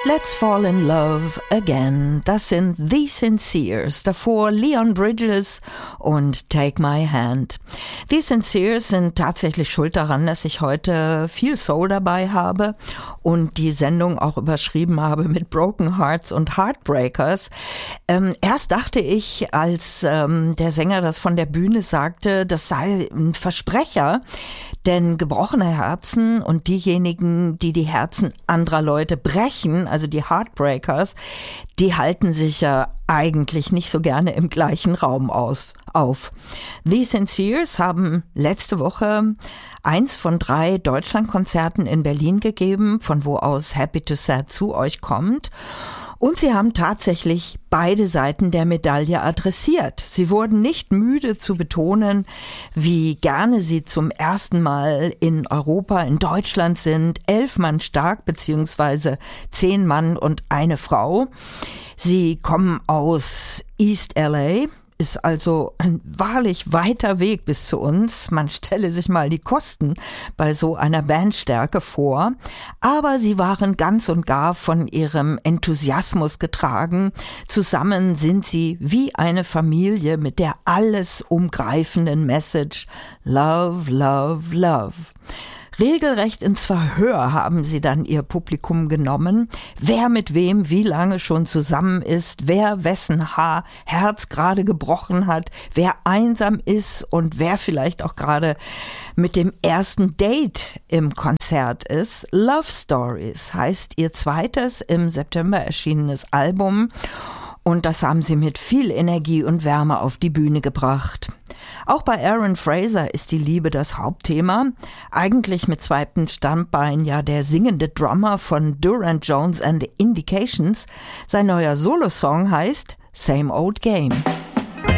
Let's Fall in Love Again. Das sind The Sinceres. Davor Leon Bridges und Take My Hand. The Sinceres sind tatsächlich schuld daran, dass ich heute viel Soul dabei habe und die Sendung auch überschrieben habe mit Broken Hearts und Heartbreakers. Erst dachte ich, als der Sänger das von der Bühne sagte, das sei ein Versprecher, denn gebrochene Herzen und diejenigen, die die Herzen anderer Leute brechen, also die Heartbreakers, die halten sich ja eigentlich nicht so gerne im gleichen Raum auf. The Sinceres haben letzte Woche 1 von 3 Deutschlandkonzerten in Berlin gegeben, von wo aus Happy to Sad zu euch kommt. Und sie haben tatsächlich beide Seiten der Medaille adressiert. Sie wurden nicht müde zu betonen, wie gerne sie zum ersten Mal in Europa, in Deutschland sind. 11 Mann stark, beziehungsweise 10 Mann und eine Frau. Sie kommen aus East LA. Ist also ein wahrlich weiter Weg bis zu uns. Man stelle sich mal die Kosten bei so einer Bandstärke vor. Aber sie waren ganz und gar von ihrem Enthusiasmus getragen. Zusammen sind sie wie eine Familie mit der alles umgreifenden Message Love, Love, Love. Regelrecht ins Verhör haben sie dann ihr Publikum genommen, wer mit wem wie lange schon zusammen ist, wer wessen Herz gerade gebrochen hat, wer einsam ist und wer vielleicht auch gerade mit dem ersten Date im Konzert ist. Love Stories heißt ihr zweites im September erschienenes Album. Und das haben sie mit viel Energie und Wärme auf die Bühne gebracht. Auch bei Aaron Fraser ist die Liebe das Hauptthema. Eigentlich mit zweitem Standbein ja der singende Drummer von Durand Jones and the Indications. Sein neuer Solosong heißt Same Old Game.